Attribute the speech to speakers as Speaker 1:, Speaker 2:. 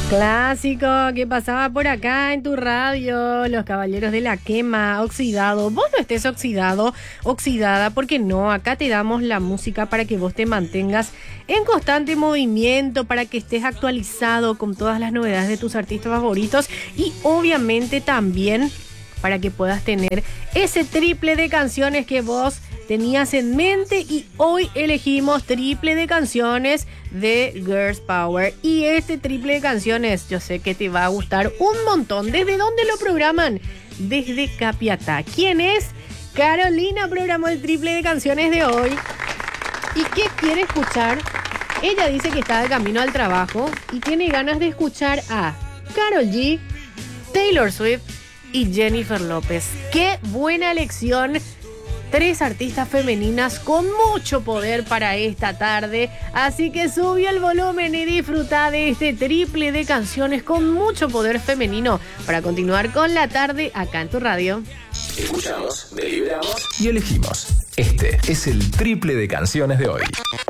Speaker 1: Clásico que pasaba por acá en tu radio, Los Caballeros de la Quema, Oxidado. Vos no estés oxidado, oxidada, porque no, acá te damos la música para que vos te mantengas en constante movimiento, para que estés actualizado con todas las novedades de tus artistas favoritos y obviamente también para que puedas tener ese triple de canciones que vos tenías en mente, y hoy elegimos triple de canciones de Girls Power. Y este triple de canciones yo sé que te va a gustar un montón. ¿Desde dónde lo programan? Desde Capiatá. ¿Quién es? Carolina programó el triple de canciones de hoy. ¿Y qué quiere escuchar? Ella dice que está de camino al trabajo y tiene ganas de escuchar a Karol G, Taylor Swift y Jennifer López. ¡Qué buena elección! 3 artistas femeninas con mucho poder para esta tarde. Así que sube el volumen y disfruta de este triple de canciones con mucho poder femenino para continuar con la tarde acá en tu radio.
Speaker 2: Escuchamos, deliberamos y elegimos. Este es el triple de canciones de hoy.